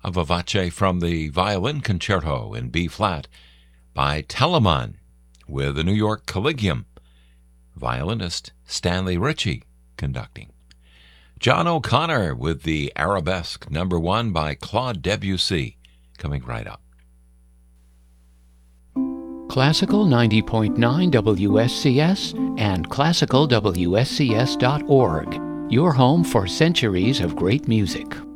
a vivace from the Violin Concerto in B-flat by Telemann with the New York Collegium, violinist Stanley Ritchie conducting. John O'Connor with the Arabesque No. 1 by Claude Debussy coming right up. Classical 90.9 WSCS and classicalwscs.org, your home for centuries of great music.